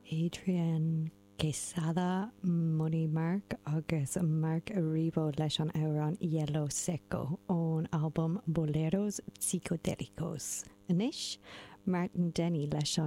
Adrian Quesada, Money Mark agus Mark Rebo leis an áran Yellow Seco ón album Boleros Psicodélicos. Inis, Martin Denny leis an